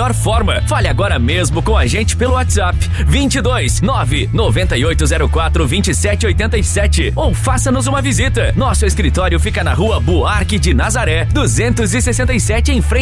melhor forma. Fale agora mesmo com a gente pelo WhatsApp 22 99804 2787 ou faça-nos uma visita. Nosso escritório fica na Rua Buarque de Nazaré, 267, em frente